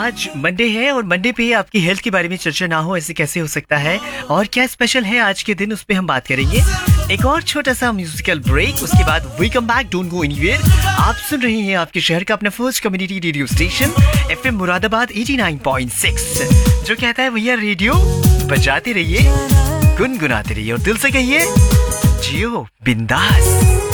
आज मंडे है और मंडे पे आपकी हेल्थ के बारे में चर्चा ना हो ऐसे कैसे हो सकता है, और क्या स्पेशल है आज के दिन उस पे हम बात करेंगे। एक और छोटा सा म्यूजिकल ब्रेक, उसके बाद we come back, don't go anywhere. आप सुन रहे हैं आपके शहर का अपना first community radio station FM Moradabad 89.6, जो कहता है भैया रेडियो बजाते रहिए, गुनगुनाते रहिए और दिल से कहिए जियो बिंदास।